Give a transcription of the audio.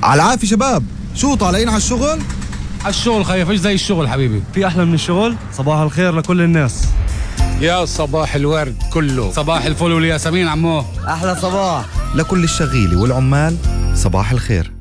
على العافية شباب، شو طالعين على الشغل؟ على الشغل خيف، ايش زي الشغل حبيبي؟ في أحلى من الشغل؟ صباح الخير لكل الناس. يا صباح الورد كله، صباح الفل والياسمين عمو. أحلى صباح لكل الشغيلة والعمال، صباح الخير.